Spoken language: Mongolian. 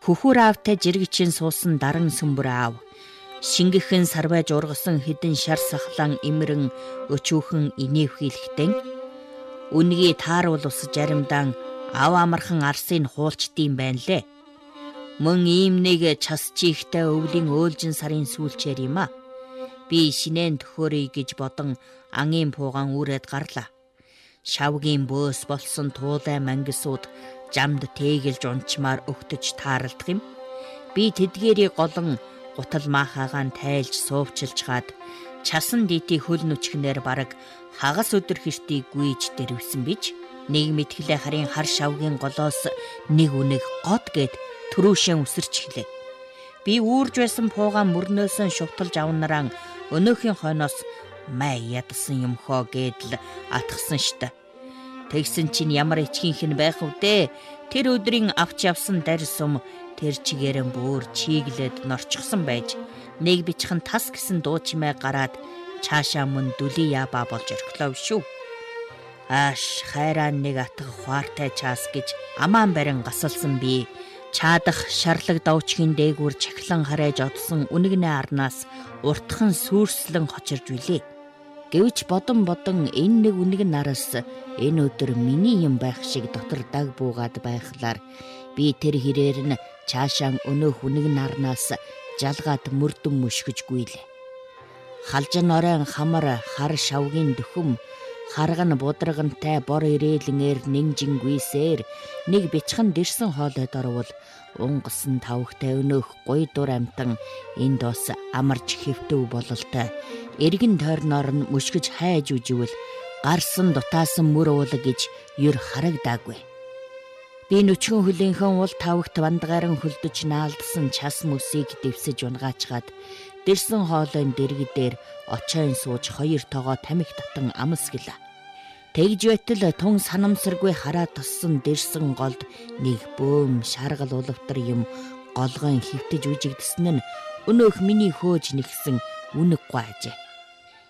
Хөхөр аавтай жиргэчин суусан даран сүмбэр аав. Шингэхэн сарвайж ургасан хідэн шар сахлан имрэн өчүүхэн инэвхийлэхтэн. Үнгийн тааруул ус жаримдан ав амархан арсыг хуулчдсан байна лээ. Мөн ийм нэг час чихтэй өвлийн өөлжин сарын сүүлчээр юм а. Би шинэн төхөөрэй гэж бодон ангийн пуугаан үрээд гарлаа. Шавгийн бөөс болсон туулай мангисууд жамд тэгэлж унчмаар өгтөж тааралдах юм. Би тэдгээрийг голон гутал маахаагаан тайлж суувчилж хаад часан дити хөл нүчгнээр бараг хагас өдөр хэртийг гүйж дэрвсэн бич. Нэг мэтгэлээ харин хар шавгийн голоос нэг үнэг год гэд төрөөшөө үсэрч эхлэв. Би үүрж байсан пуугаан мөрнөөсөн шувталж авнараа өнөөхийн хойноос май ядсан юм хоо гэдэл атгсан штэ. Тэгсэн чинь ямар ичхийнх нь байх вдэ. Тэр өдрийн авч явсан дарсум тэр чигээрэн бүр чиглээд норчгсон байж нэг бичхэн тас гэсэн дуу чимээ гараад цаашаа мөн дүли яба болж орхилоо шүү. Ааш хайраа нэг атга хуартай чаас гэж амаан барин гасалсан би чаадах шарлаг давчгийн дээгүүр чахлан харайж одсон үнэгнээ арнаас уртхан сүрслэн хочирж билээ. Гэвч бодон энэ нэг үнэг нараас энэ өдөр миний юм байх шиг дотор даг буугаад байхлаар би тэр хэрээр нь цаашаа өнөөх үнэг нарнаас жалгаад мөрдөн мөшгөжгүй л. Халжин оройн хамар хар шавгийн дөхөм харган будрагнтай бор ирээлнээр нингжингүйсээр нэг бичхэн дэрсэн хоолойд орвол унгасан тавхтай өнөөх гой дур амтан энд бас амарч хэвтэв бололтой эргэн тойрноор нь мөшгөж хайж үживэл гарсан дутаасан мөр уул гэж юр харагдаагүй. Би нүчгэн хүлээнхэн уул тавхт бандгааран хөлдөж наалдсан час мөсийг дэвсэж унгаачгаад дэрсэн хоолойн дэрэг дээр очойн сууж хоёр тоогоо тамхи татан амсгэлээ. Тэгж байтал тун санамсаргүй хараа туссан дэрсэн голд нэг бөөм шаргал улавтар юм голгойн хөвтөж үжигдсэн нь өнөөх миний хөөж нэгсэн үнэг гуайжээ.